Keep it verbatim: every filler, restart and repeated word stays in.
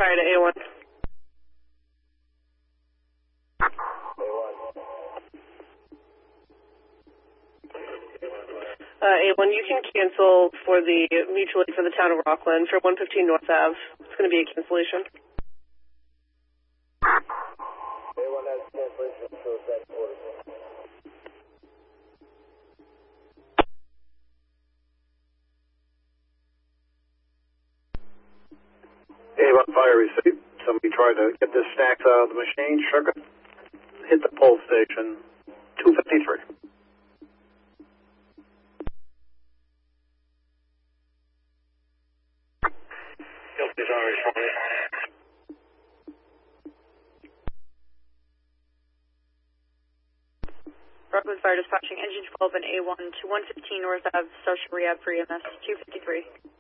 Fire to A one. Uh, A one, you can cancel for the, mutually for the town of Rockland for one fifteen North Ave. It's going to be a cancellation. A one has cancellation for that quarter. A one fire receipt. Somebody tried to get the stacks out of the machine, shook it, hit the pole station, two fifty-three. Rockland Fire dispatching engine twelve and A one to one fifteen North Ave, Social Rehab for E M S, two fifty-three.